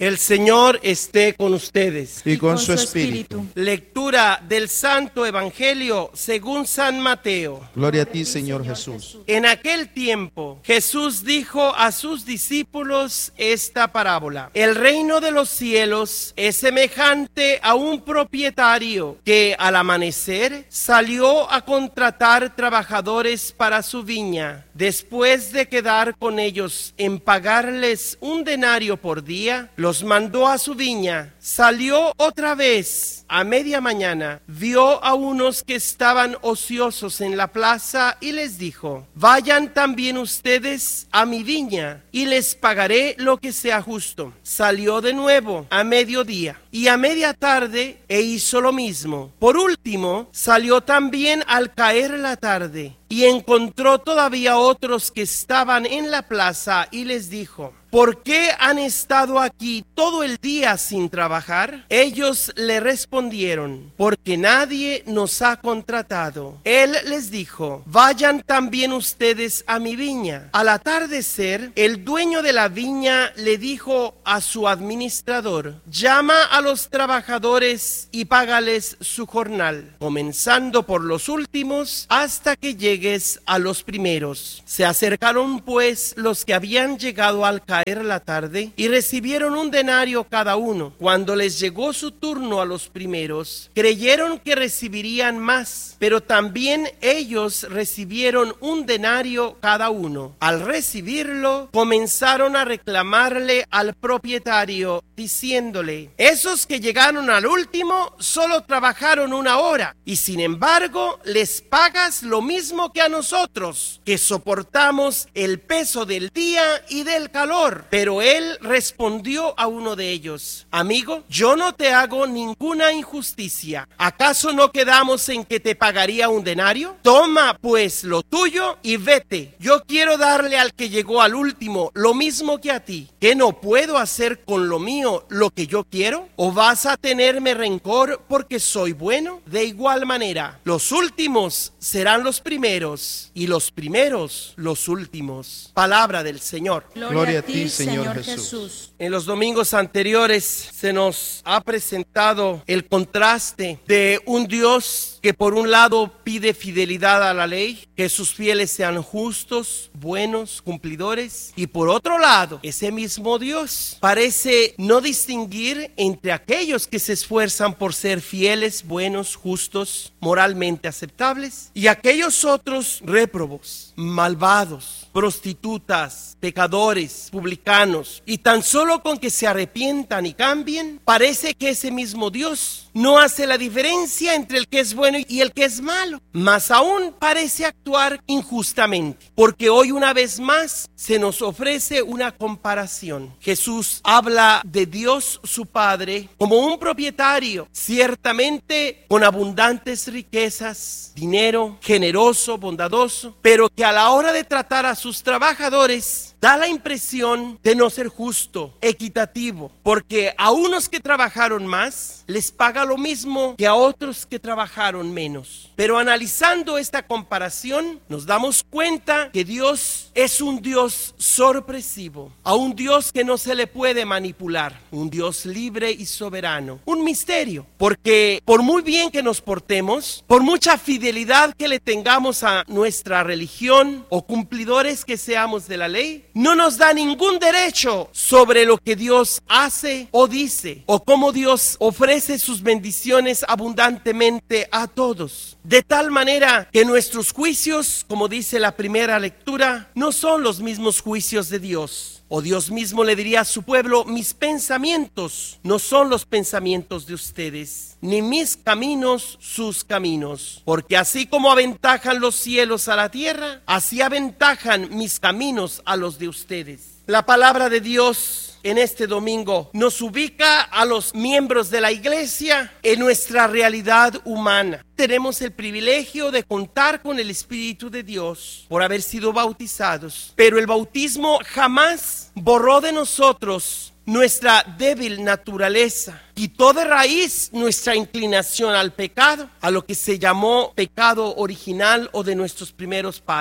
El Señor esté con ustedes. Y con su espíritu. Lectura del Santo Evangelio según San Mateo. Gloria a ti, Señor Jesús. En aquel tiempo, Jesús dijo a sus discípulos esta parábola: El reino de los cielos es semejante a un propietario que al amanecer salió a contratar trabajadores para su viña. Después de quedar con ellos en pagarles un denario por día, los mandó a su viña. Salió otra vez a media mañana, vio a unos que estaban ociosos en la plaza y les dijo: vayan también ustedes a mi viña y les pagaré lo que sea justo. Salió de nuevo a mediodía y a media tarde e hizo lo mismo. Por último, salió también al caer la tarde y encontró todavía otros que estaban en la plaza y les dijo: ¿por qué han estado aquí todo el día sin trabajar? Ellos le respondieron: porque nadie nos ha contratado. Él les dijo: vayan también ustedes a mi viña. Al atardecer, el dueño de la viña le dijo a su administrador: llama a los trabajadores y págales su jornal, comenzando por los últimos hasta que llegues a los primeros. Se acercaron pues los que habían llegado al caer la tarde y recibieron un denario cada uno. Cuando les llegó su turno a los primeros, creyeron que recibirían más, pero también ellos recibieron un denario cada uno. Al recibirlo, comenzaron a reclamarle al propietario, diciéndole: esos que llegaron al último solo trabajaron una hora, y sin embargo les pagas lo mismo que a nosotros, que soportamos el peso del día y del calor. Pero él respondió a uno de ellos: amigo, yo no te hago ninguna injusticia. ¿Acaso no quedamos en que te pagaría un denario? Toma pues lo tuyo y vete. Yo quiero darle al que llegó al último lo mismo que a ti. ¿Qué no puedo hacer con lo mío lo que yo quiero? ¿O vas a tenerme rencor porque soy bueno? De igual manera, los últimos serán los primeros y los primeros los últimos. Palabra del Señor. Gloria a ti, Señor Jesús. En los domingos anteriores se nos ha presentado el contraste de un Dios que por un lado pide fidelidad a la ley, que sus fieles sean justos, buenos, cumplidores, y por otro lado, ese mismo Dios parece no distinguir entre aquellos que se esfuerzan por ser fieles, buenos, justos, moralmente aceptables, y aquellos otros réprobos, malvados, prostitutas, pecadores, publicanos, y tan solo con que se arrepientan y cambien, parece que ese mismo Dios no hace la diferencia entre el que es bueno y el que es malo. Más aún parece actuar injustamente, porque hoy una vez más se nos ofrece una comparación. Jesús habla de Dios su Padre como un propietario, ciertamente con abundantes riquezas, dinero, generoso, bondadoso, pero que a la hora de tratar a sus trabajadores da la impresión de no ser justo, equitativo, porque a unos que trabajaron más les paga lo mismo que a otros que trabajaron menos. Pero analizando esta comparación nos damos cuenta que Dios es un Dios sorpresivo, a un Dios que no se le puede manipular, un Dios libre y soberano, un misterio, porque por muy bien que nos portemos, por mucha fidelidad que le tengamos a nuestra religión o cumplidores que seamos de la ley, no nos da ningún derecho sobre lo que Dios hace o dice, o cómo Dios ofrece sus bendiciones abundantemente a todos. De tal manera que nuestros juicios, como dice la primera lectura, no son los mismos juicios de Dios. O Dios mismo le diría a su pueblo: mis pensamientos no son los pensamientos de ustedes, ni mis caminos sus caminos. Porque así como aventajan los cielos a la tierra, así aventajan mis caminos a los de ustedes. La palabra de Dios en este domingo nos ubica a los miembros de la iglesia en nuestra realidad humana. Tenemos el privilegio de contar con el Espíritu de Dios por haber sido bautizados, pero el bautismo jamás borró de nosotros nuestra débil naturaleza, quitó de raíz nuestra inclinación al pecado, a lo que se llamó pecado original o de nuestros primeros padres.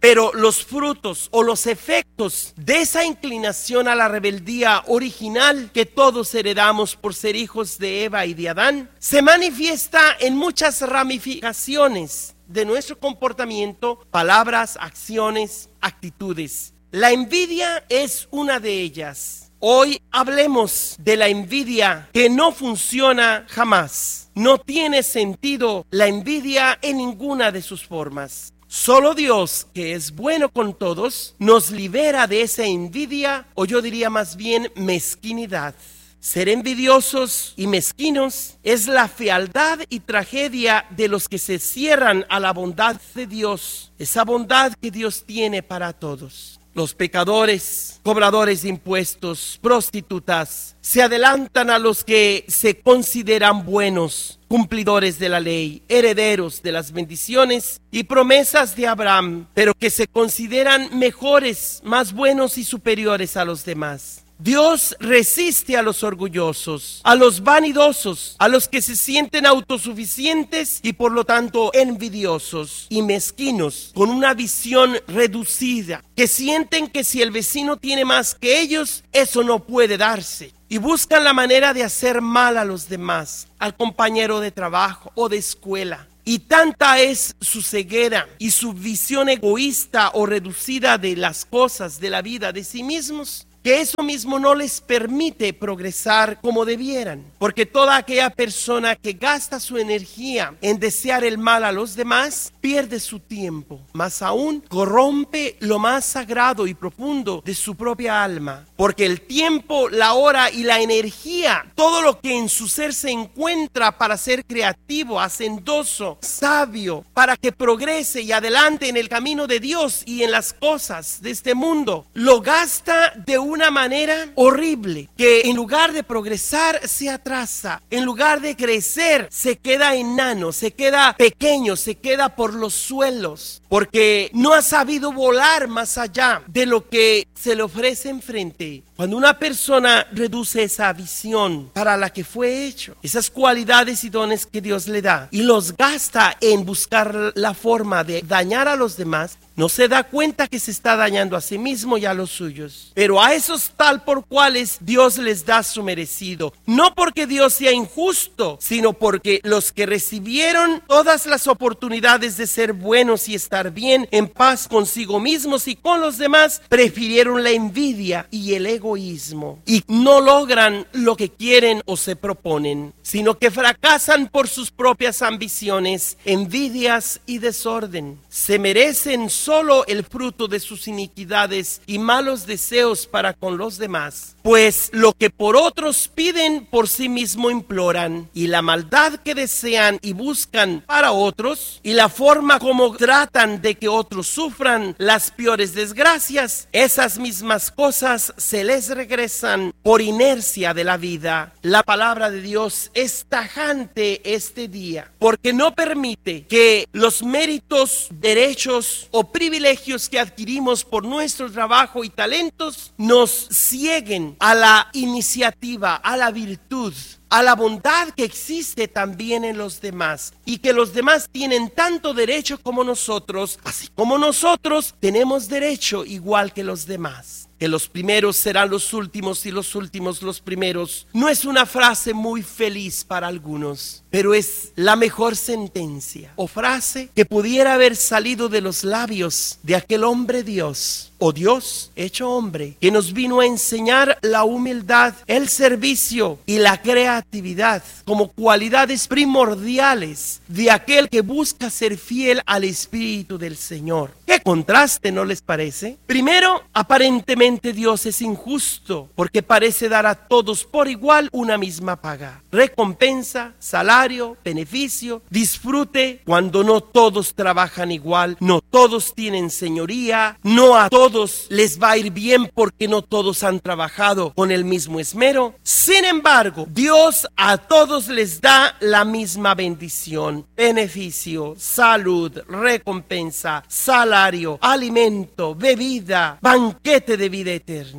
Pero los frutos o los efectos de esa inclinación a la rebeldía original que todos heredamos por ser hijos de Eva y de Adán, se manifiesta en muchas ramificaciones de nuestro comportamiento, palabras, acciones, actitudes. La envidia es una de ellas. Hoy hablemos de la envidia que no funciona jamás. No tiene sentido la envidia en ninguna de sus formas. Solo Dios, que es bueno con todos, nos libera de esa envidia, o yo diría más bien mezquinidad. Ser envidiosos y mezquinos es la fealdad y tragedia de los que se cierran a la bondad de Dios, esa bondad que Dios tiene para todos. Los pecadores, cobradores de impuestos, prostitutas, se adelantan a los que se consideran buenos, cumplidores de la ley, herederos de las bendiciones y promesas de Abraham, pero que se consideran mejores, más buenos y superiores a los demás. Dios resiste a los orgullosos, a los vanidosos, a los que se sienten autosuficientes y por lo tanto envidiosos y mezquinos, con una visión reducida, que sienten que si el vecino tiene más que ellos, eso no puede darse. Y buscan la manera de hacer mal a los demás, al compañero de trabajo o de escuela. Y tanta es su ceguera y su visión egoísta o reducida de las cosas, de la vida, de sí mismos, que eso mismo no les permite progresar como debieran. Porque toda aquella persona que gasta su energía en desear el mal a los demás, pierde su tiempo. Más aún, corrompe lo más sagrado y profundo de su propia alma. Porque el tiempo, la hora y la energía, todo lo que en su ser se encuentra para ser creativo, hacendoso, sabio, para que progrese y adelante en el camino de Dios y en las cosas de este mundo, lo gasta de una manera horrible, que en lugar de progresar se atrasa, en lugar de crecer se queda enano, se queda pequeño, se queda por los suelos, porque no ha sabido volar más allá de lo que se le ofrece enfrente. Cuando una persona reduce esa visión para la que fue hecho, esas cualidades y dones que Dios le da, y los gasta en buscar la forma de dañar a los demás, no se da cuenta que se está dañando a sí mismo y a los suyos. Pero a esos tal por cuales Dios les da su merecido. No porque Dios sea injusto, sino porque los que recibieron todas las oportunidades de ser buenos y estar bien, en paz consigo mismos y con los demás, prefirieron la envidia y el egoísmo. Y no logran lo que quieren o se proponen, sino que fracasan por sus propias ambiciones, envidias y desorden. Se merecen solo el fruto de sus iniquidades y malos deseos para con los demás, pues lo que por otros piden, por sí mismo imploran, y la maldad que desean y buscan para otros, y la forma como tratan de que otros sufran las peores desgracias, esas mismas cosas se les regresan por inercia de la vida. La palabra de Dios es tajante este día, porque no permite que los méritos, derechos o privilegios que adquirimos por nuestro trabajo y talentos nos cieguen a la iniciativa, a la virtud, a la bondad que existe también en los demás, y que los demás tienen tanto derecho como nosotros, así como nosotros tenemos derecho igual que los demás. Que los primeros serán los últimos y los últimos los primeros, no es una frase muy feliz para algunos, pero es la mejor sentencia o frase que pudiera haber salido de los labios de aquel hombre Dios, o Dios hecho hombre, que nos vino a enseñar la humildad, el servicio y la creatividad como cualidades primordiales de aquel que busca ser fiel al Espíritu del Señor. ¡Qué contraste!, ¿no les parece? Primero, aparentemente Dios es injusto porque parece dar a todos por igual una misma paga, recompensa, salario, beneficio, disfrute, cuando no todos trabajan igual, no todos tienen señoría, no a todos les va a ir bien porque no todos han trabajado con el mismo esmero. Sin embargo, Dios a todos les da la misma bendición, beneficio, salud, recompensa, salario, alimento, bebida, banquete de vida eterna.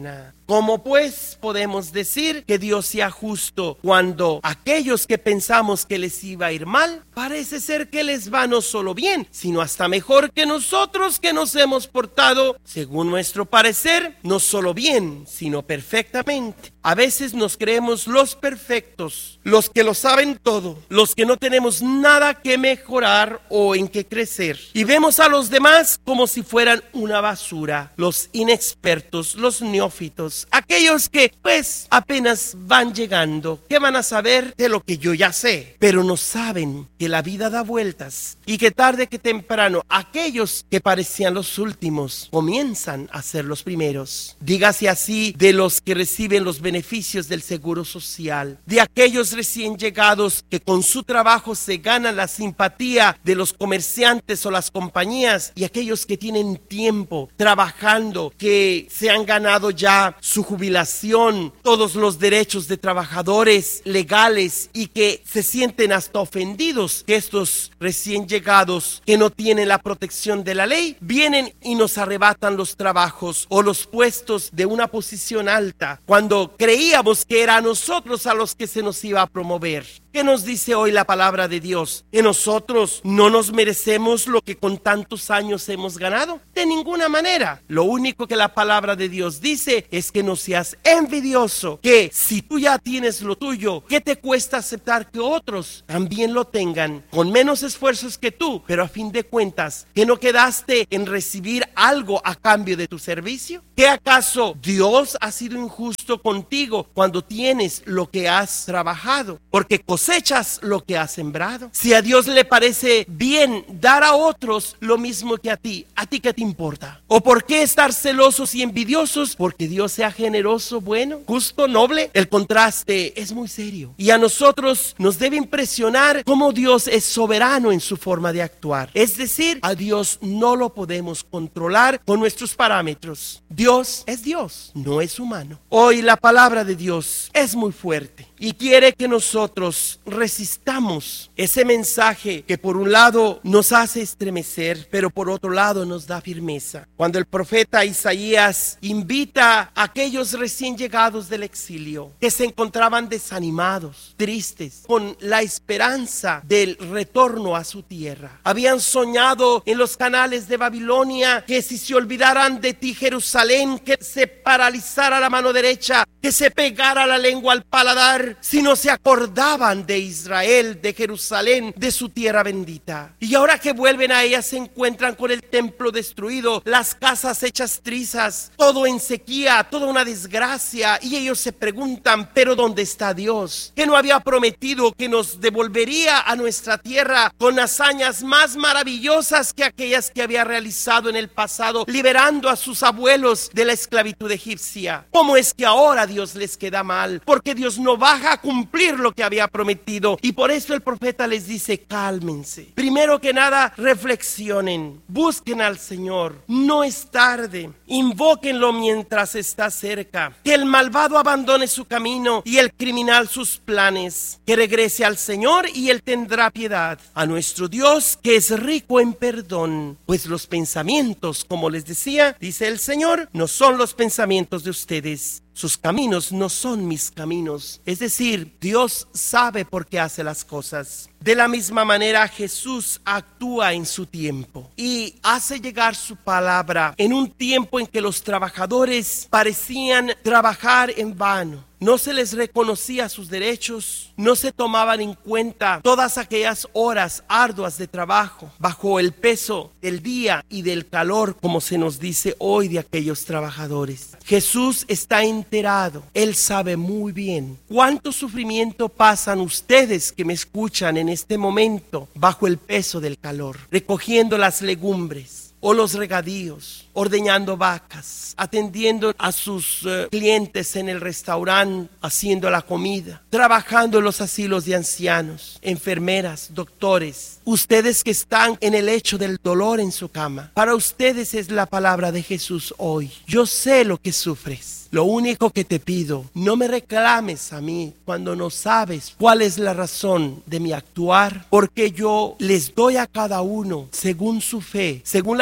¿Cómo pues podemos decir que Dios sea justo cuando aquellos que pensamos que les iba a ir mal, parece ser que les va no solo bien, sino hasta mejor que nosotros, que nos hemos portado, según nuestro parecer, no solo bien, sino perfectamente? A veces nos creemos los perfectos, los que lo saben todo, los que no tenemos nada que mejorar o en que crecer. Y vemos a los demás como si fueran una basura, los inexpertos, los neófitos, aquellos que pues apenas van llegando. ¿Qué van a saber de lo que yo ya sé? Pero no saben que la vida da vueltas y que tarde que temprano aquellos que parecían los últimos comienzan a ser los primeros. Dígase así de los que reciben los beneficios del seguro social, de aquellos recién llegados que con su trabajo se ganan la simpatía de los comerciantes o las compañías, y aquellos que tienen tiempo trabajando, que se han ganado ya su jubilación, todos los derechos de trabajadores legales, y que se sienten hasta ofendidos que estos recién llegados que no tienen la protección de la ley vienen y nos arrebatan los trabajos o los puestos de una posición alta, cuando creíamos que era a nosotros a los que se nos iba a promover. ¿Qué nos dice hoy la palabra de Dios? ¿Que nosotros no nos merecemos lo que con tantos años hemos ganado? De ninguna manera. Lo único que la palabra de Dios dice es que no seas envidioso, que si tú ya tienes lo tuyo, ¿qué te cuesta aceptar que otros también lo tengan con menos esfuerzos que tú? Pero a fin de cuentas, ¿que no quedaste en recibir algo a cambio de tu servicio? ¿Que acaso Dios ha sido injusto contigo cuando tienes lo que has trabajado? Porque cosechas lo que has sembrado. Si a Dios le parece bien dar a otros lo mismo que a ti ¿qué te importa? ¿O por qué estar celosos y envidiosos? Porque Dios sea generoso, bueno, justo, noble. El contraste es muy serio y a nosotros nos debe impresionar cómo Dios es soberano en su forma de actuar. Es decir, a Dios no lo podemos controlar con nuestros parámetros. Dios es Dios, no es humano. Hoy la palabra de Dios es muy fuerte y quiere que nosotros resistamos ese mensaje que por un lado nos hace estremecer, pero por otro lado nos da firmeza. Cuando el profeta Isaías invita a aquellos recién llegados del exilio, que se encontraban desanimados, tristes, con la esperanza del retorno a su tierra. Habían soñado en los canales de Babilonia que si se olvidaran de ti, Jerusalén, que se paralizara la mano derecha, que se pegara la lengua al paladar, si no se acordaban de Israel, de Jerusalén, de su tierra bendita. Y ahora que vuelven a ella se encuentran con el templo destruido, las casas hechas trizas, todo en sequía, toda una desgracia, y ellos se preguntan, ¿pero dónde está Dios? Que no había prometido que nos devolvería a nuestra tierra con hazañas más maravillosas que aquellas que había realizado en el pasado, liberando a sus abuelos de la esclavitud egipcia. ¿Cómo es que ahora Dios les queda mal? Porque Dios no baja a cumplir lo que había prometido, y por eso el profeta les dice, cálmense. Primero que nada, reflexionen, busquen al Señor, no es tarde, invóquenlo mientras está cerca, que el malvado abandone su camino y el criminal sus planes, que regrese al Señor y Él tendrá piedad, a nuestro Dios que es rico en perdón, pues los pensamientos, como les decía, dice el Señor, no son los pensamientos de ustedes. Sus caminos no son mis caminos. Es decir, Dios sabe por qué hace las cosas. De la misma manera, Jesús actúa en su tiempo y hace llegar su palabra en un tiempo en que los trabajadores parecían trabajar en vano. No se les reconocía sus derechos, no se tomaban en cuenta todas aquellas horas arduas de trabajo bajo el peso del día y del calor, como se nos dice hoy de aquellos trabajadores. Jesús está enterado, Él sabe muy bien cuánto sufrimiento pasan ustedes que me escuchan en este momento bajo el peso del calor, recogiendo las legumbres o los regadíos, ordeñando vacas, atendiendo a sus clientes en el restaurante, haciendo la comida, trabajando en los asilos de ancianos, enfermeras, doctores. Ustedes que están en el lecho del dolor en su cama, para ustedes es la palabra de Jesús hoy. Yo sé lo que sufres. Lo único que te pido, no me reclames a mí cuando no sabes cuál es la razón de mi actuar, porque yo les doy a cada uno según su fe, según la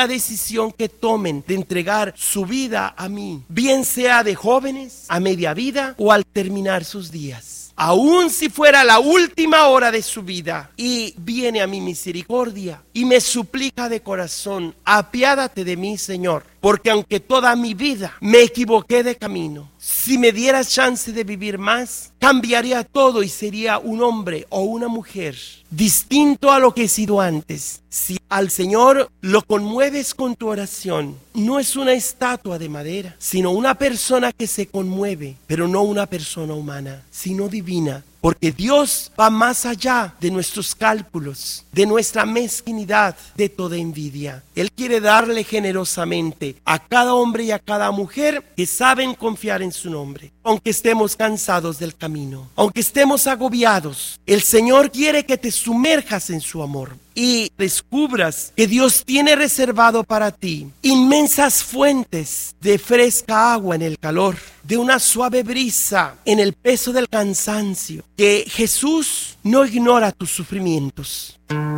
decisión que tomen de entregar su vida a mí, bien sea de jóvenes, a media vida o al terminar sus días. Aun si fuera la última hora de su vida y viene a mi misericordia y me suplica de corazón, apiádate de mí, Señor, porque aunque toda mi vida me equivoqué de camino, si me dieras chance de vivir más, cambiaría todo y sería un hombre o una mujer distinto a lo que he sido antes. Si al Señor lo conmueves con tu oración, no es una estatua de madera, sino una persona que se conmueve, pero no una persona humana, sino divina. Porque Dios va más allá de nuestros cálculos, de nuestra mezquinidad, de toda envidia. Él quiere darle generosamente a cada hombre y a cada mujer que saben confiar en su nombre. Aunque estemos cansados del camino, aunque estemos agobiados, el Señor quiere que te sumerjas en su amor y descubras que Dios tiene reservado para ti inmensas fuentes de fresca agua en el calor, de una suave brisa en el peso del cansancio, que Jesús no ignora tus sufrimientos.